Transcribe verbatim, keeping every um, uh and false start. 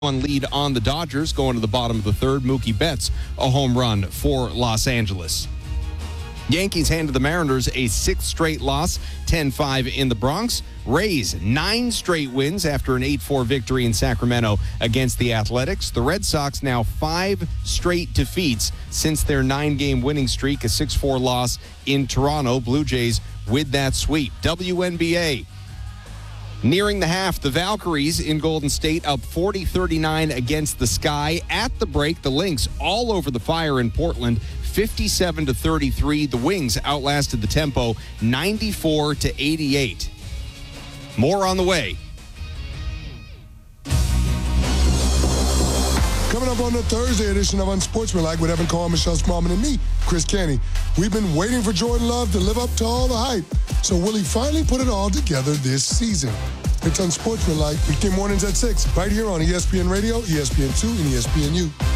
One lead on the Dodgers going to the bottom of the third. Mookie Betts, a home run for Los Angeles. Yankees handed the Mariners a sixth straight loss, ten five in the Bronx. Rays, nine straight wins after an eight four victory in Sacramento against the Athletics. The Red Sox now five straight defeats since their nine-game winning streak, a six four loss in Toronto. Blue Jays with that sweep. W N B A. Nearing the half, the Valkyries in Golden State up forty thirty-nine against the Sky. At the break, the Lynx all over the fire in Portland, fifty-seven to thirty-three. The Wings outlasted the Tempo, ninety-four to eighty-eight. More on the way. Coming up on the Thursday edition of Unsportsmanlike with Evan Carr, Michelle Smallman, and me, Chris Canty. We've been waiting for Jordan Love to live up to all the hype. So will he finally put it all together this season? It's Unsportsmanlike, weekday mornings at six, right here on E S P N Radio, E S P N two, and E S P N U.